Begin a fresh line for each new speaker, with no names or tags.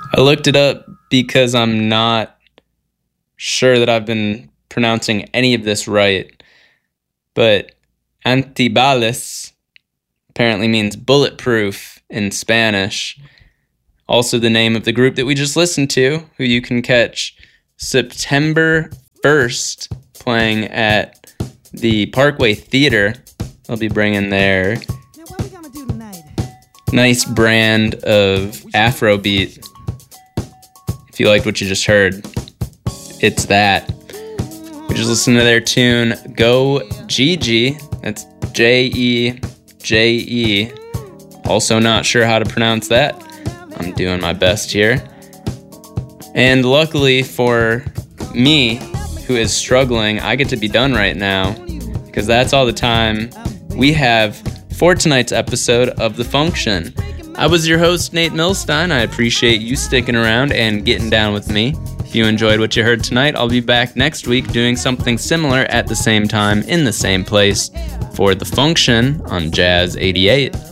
I looked it up because I'm not sure that I've been pronouncing any of this right. But antibales apparently means bulletproof in Spanish. Also the name of the group that we just listened to, who you can catch September 1st playing at the Parkway Theater. They'll be bringing their nice brand of Afrobeat. If you liked what you just heard, it's that. We just listened to their tune, Go Gigi. That's Jeje. Also not sure how to pronounce that. I'm doing my best here. And luckily for me, who is struggling, I get to be done right now, because that's all the time we have for tonight's episode of The Function. I was your host, Nate Milstein. I appreciate you sticking around and getting down with me. If you enjoyed what you heard tonight, I'll be back next week doing something similar at the same time in the same place for The Function on Jazz 88.